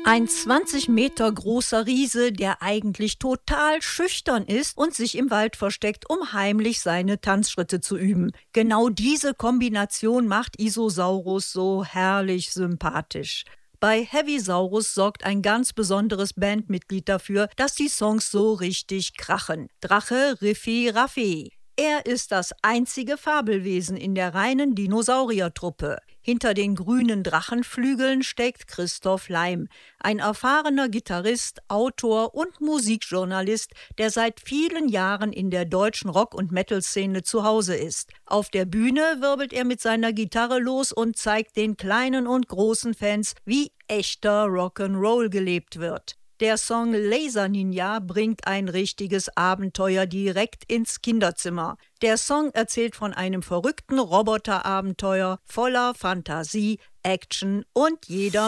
Ein 20 Meter großer Riese, der eigentlich total schüchtern ist und sich im Wald versteckt, um heimlich seine Tanzschritte zu üben. Genau diese Kombination macht Isosaurus so herrlich sympathisch. Bei Heavysaurus sorgt ein ganz besonderes Bandmitglied dafür, dass die Songs so richtig krachen. Drache Riffi Raffi. Er ist das einzige Fabelwesen in der reinen Dinosauriertruppe. Hinter den grünen Drachenflügeln steckt Christoph Leim, ein erfahrener Gitarrist, Autor und Musikjournalist, der seit vielen Jahren in der deutschen Rock- und Metal-Szene zu Hause ist. Auf der Bühne wirbelt er mit seiner Gitarre los und zeigt den kleinen und großen Fans, wie echter Rock'n'Roll gelebt wird. Der Song Laser Ninja bringt ein richtiges Abenteuer direkt ins Kinderzimmer. Der Song erzählt von einem verrückten Roboterabenteuer voller Fantasie, Action und jeder